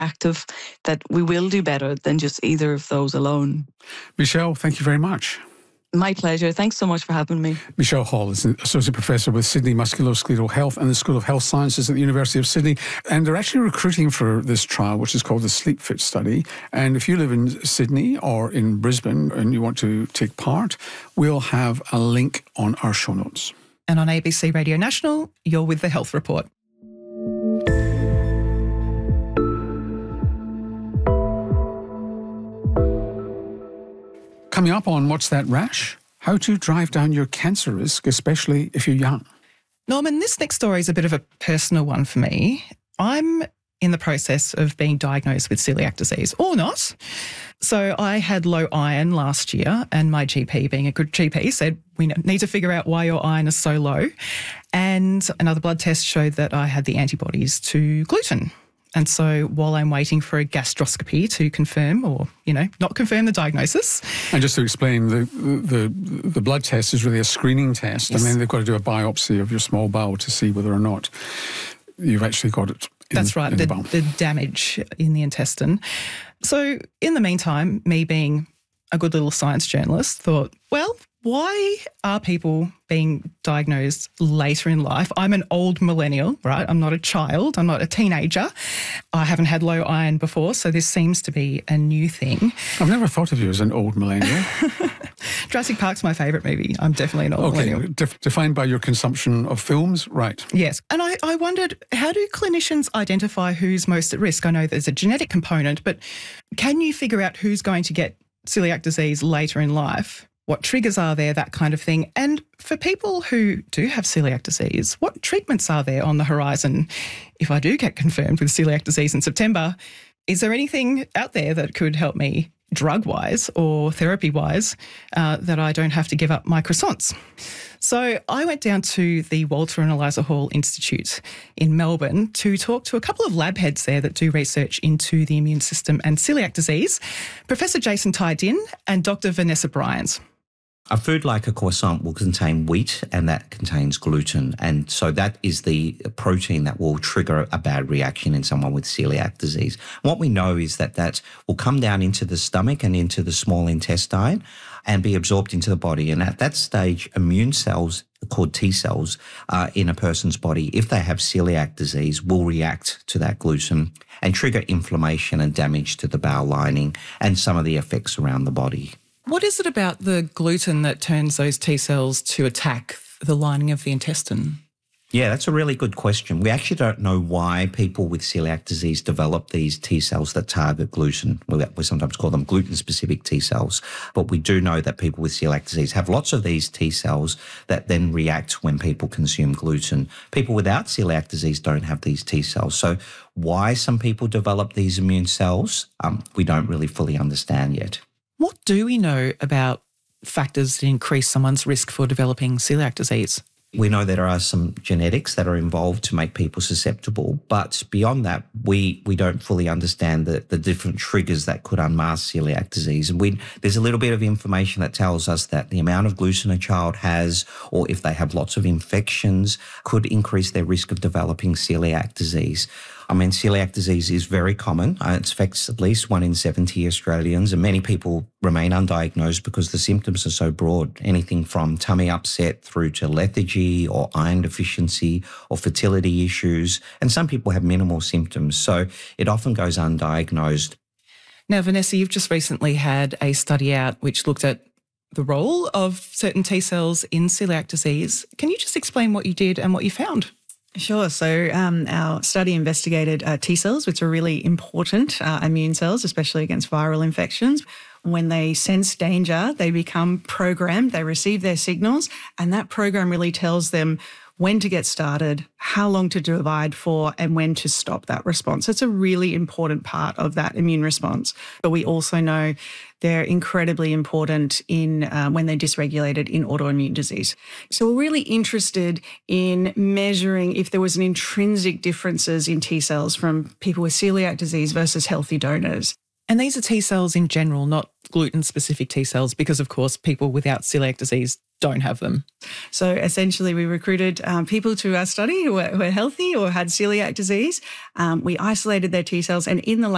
active, that we will do better than just either of those alone. Michelle, thank you very much. My pleasure. Thanks so much for having me. Michelle Hall is an Associate Professor with Sydney Musculoskeletal Health and the School of Health Sciences at the University of Sydney. And they're actually recruiting for this trial, which is called the Sleep Fit Study. And if you live in Sydney or in Brisbane and you want to take part, we'll have a link on our show notes. And on ABC Radio National, you're with The Health Report. Coming up on What's That Rash? How to drive down your cancer risk, especially if you're young. Norman, this next story is a bit of a personal one for me. I'm in the process of being diagnosed with celiac disease, or not. So I had low iron last year, and my GP, being a good GP, said, we need to figure out why your iron is so low. And another blood test showed that I had the antibodies to gluten. And so while I'm waiting for a gastroscopy to confirm or, not confirm the diagnosis. And just to explain, the blood test is really a screening test. Yes. And then they've got to do a biopsy of your small bowel to see whether or not you've actually got it That's right, the damage in the intestine. So in the meantime, me being a good little science journalist thought, well, why are people being diagnosed later in life? I'm an old millennial, right? I'm not a child. I'm not a teenager. I haven't had low iron before, so this seems to be a new thing. I've never thought of you as an old millennial. Jurassic Park's my favourite movie. I'm definitely an old millennial. Defined by your consumption of films, right? Yes. And I wondered, how do clinicians identify who's most at risk? I know there's a genetic component, but can you figure out who's going to get celiac disease later in life? What triggers are there, that kind of thing? And for people who do have celiac disease, what treatments are there on the horizon? If I do get confirmed with celiac disease in September, is there anything out there that could help me drug-wise or therapy-wise that I don't have to give up my croissants? So I went down to the Walter and Eliza Hall Institute in Melbourne to talk to a couple of lab heads there that do research into the immune system and celiac disease, Professor Jason Tai-Din and Dr. Vanessa Bryans. A food like a croissant will contain wheat, and that contains gluten. And so that is the protein that will trigger a bad reaction in someone with celiac disease. What we know is that will come down into the stomach and into the small intestine and be absorbed into the body. And at that stage, immune cells called T cells in a person's body, if they have celiac disease, will react to that gluten and trigger inflammation and damage to the bowel lining and some of the effects around the body. What is it about the gluten that turns those T cells to attack the lining of the intestine? Yeah, that's a really good question. We actually don't know why people with celiac disease develop these T cells that target gluten. We sometimes call them gluten-specific T cells. But we do know that people with celiac disease have lots of these T cells that then react when people consume gluten. People without celiac disease don't have these T cells. So why some people develop these immune cells, we don't really fully understand yet. What do we know about factors that increase someone's risk for developing celiac disease? We know there are some genetics that are involved to make people susceptible, but beyond that, we don't fully understand the different triggers that could unmask celiac disease. And there's a little bit of information that tells us that the amount of gluten a child has, or if they have lots of infections, could increase their risk of developing celiac disease. I mean, celiac disease is very common. It affects at least 1 in 70 Australians, and many people remain undiagnosed because the symptoms are so broad, anything from tummy upset through to lethargy or iron deficiency or fertility issues. And some people have minimal symptoms, so it often goes undiagnosed. Now, Vanessa, you've just recently had a study out which looked at the role of certain T cells in celiac disease. Can you just explain what you did and what you found? Sure. So our study investigated T cells, which are really important immune cells, especially against viral infections. When they sense danger, they become programmed, they receive their signals, and that program really tells them when to get started, how long to divide for, and when to stop that response. It's a really important part of that immune response. But we also know they're incredibly important in when they're dysregulated in autoimmune disease. So we're really interested in measuring if there was an intrinsic differences in T cells from people with celiac disease versus healthy donors. And these are T cells in general, not gluten-specific T cells, because, of course, people without celiac disease don't have them. So essentially we recruited people to our study who were healthy or had celiac disease. We isolated their T cells, and in the